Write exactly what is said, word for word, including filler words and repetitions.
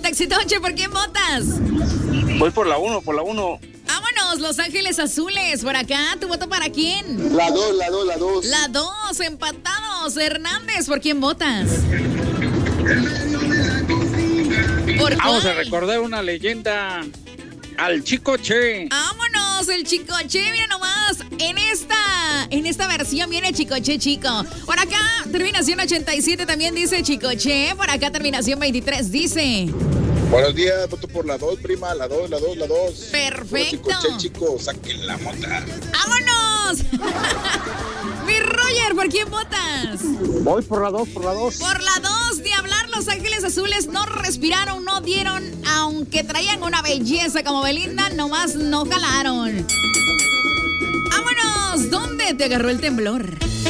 Exitoche, ¿por quién votas? Voy por la uno, por la uno. Vámonos, Los Ángeles Azules. Por acá, ¿tu voto para quién? La dos, la dos, la dos. La dos, empatados. Hernández, ¿por quién votas? ¿Por Vamos cuál? a recordar una leyenda. Al Chico Che. Vámonos, el Chicoche, mira nomás. En esta, en esta versión viene Chicoche Chico. Por acá, terminación ochenta y siete también dice Chicoche. Por acá, terminación veintitrés dice. Buenos días, voto por la dos, prima, la dos, la dos, la dos. Perfecto. Chico, che, chico, saquen la mota. ¡Vámonos! Mi Roger, ¿por quién votas? Voy por la dos, por la dos. Por la dos, de hablar, Los Ángeles Azules no respiraron, no dieron, aunque traían una belleza como Belinda, nomás no jalaron. ¡Vámonos! ¿Dónde te agarró el temblor?